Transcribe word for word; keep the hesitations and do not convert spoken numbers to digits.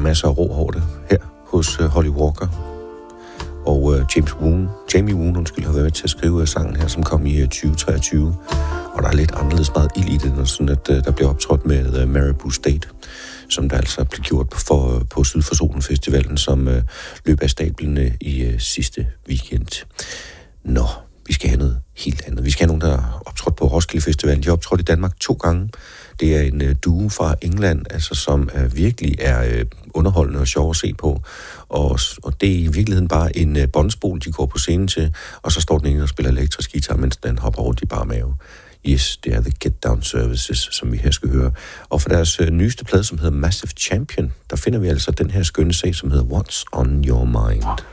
masser af råhårde her hos uh, Holly Walker. Og uh, James Woon, Jamie Woon, undskyld, har været med til at skrive sangen her, som kom i uh, tyve treogtyve. Og der er lidt anderledes meget ild i det, når sådan at uh, der bliver optrådt med uh, Marabou State, som der altså blev gjort for, uh, på Syd for Solen Festivalen, som uh, løb af stablene i uh, sidste weekend. Nå, vi skal have noget helt andet. Vi skal have nogen, der har optrådt på Roskilde Festivalen. De har optrådt i Danmark to gange. Det er en uh, duo fra England, altså, som uh, virkelig er uh, underholdende og sjov at se på. Og, og det er i virkeligheden bare en uh, båndspol, de går på scenen til, og så står den ene og spiller elektrisk guitar, mens den hopper rundt i bare mave. Yes, det er The Get Down Services, som vi her skal høre. Og for deres uh, nyeste plade, som hedder Massive Champion, der finder vi altså den her skønne sag, som hedder What's on Your Mind.